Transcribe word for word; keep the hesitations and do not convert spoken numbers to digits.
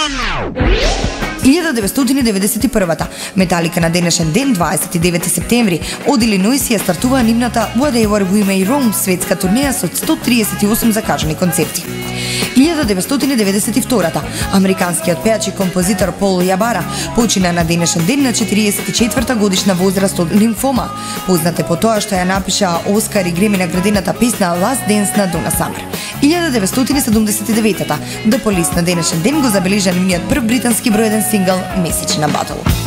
илјада деветстотини деветдесет и прва Металика на денешен ден, дваесет и девети септември, од Илиноис ја стартува нивната Whatever We May Roam светска турнеја со сто триесет и осум закажани концерти. илјада деветстотини деветдесет и втора Американскиот пеач и композитор Пол Јабара почина на денешен ден на четириесет и четврта годишна возраст од лимфома. Познат е по тоа што ја напиша Оскар и Греми наградената песна Last Dance на Дона Самер. илјада деветстотини седумдесет и девета The Police на денешен ден го забележа нивниот прв британски број еден сингл Message на Battle.